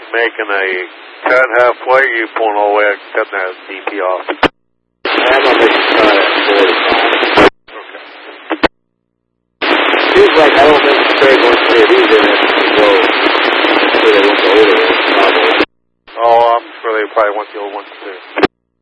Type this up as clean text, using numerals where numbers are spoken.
making a cut halfway, you pulling all the way out, cutting that DP off? I'm going to make a cut at 45. Okay. Seems like I don't necessarily want to say these in it to go. I'm sure they want the older ones, probably. Oh, I'm sure they probably want the old ones too.